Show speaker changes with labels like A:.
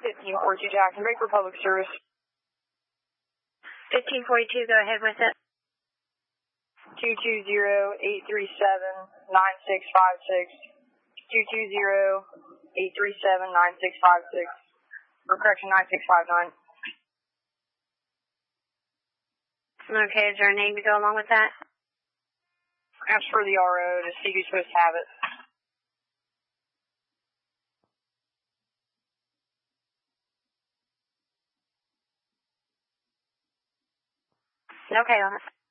A: 1542 Jackson, break for public service.
B: 1542, go ahead with it.
A: 220-837-9656. 220-837-9656. For correction, 9659.
B: Okay, is there a name to go along with that?
A: Ask for the RO to see who's supposed to have it.
B: Okay, on it.